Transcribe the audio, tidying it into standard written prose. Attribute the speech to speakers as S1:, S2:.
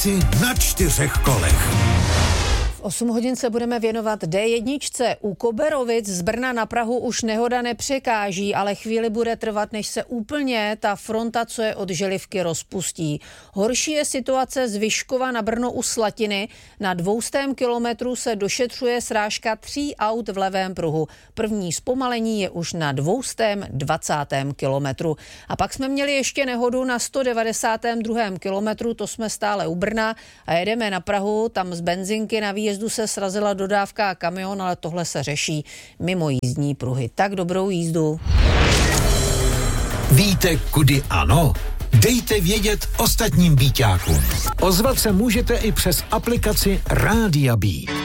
S1: si na 4 kolech.
S2: V 8 hodin se budeme věnovat D1. U Koberovic z Brna na Prahu už nehoda nepřekáží, ale chvíli bude trvat, než se úplně ta fronta, co je od Želivky, rozpustí. Horší je situace z Vyškova na Brno u Slatiny. Na 200 kilometru se došetřuje srážka 3 aut v levém pruhu. První zpomalení je už na 220. kilometru. A pak jsme měli ještě nehodu na 192. kilometru, to jsme stále u Brna a jedeme na Prahu, tam z benzinky na výjezdu se srazila dodávka a kamion, ale tohle se řeší mimo jízdní pruhy. Tak dobrou jízdu.
S1: Víte, kudy ano? Dejte vědět ostatním býťákům. Ozvat se můžete i přes aplikaci Rádia Beat.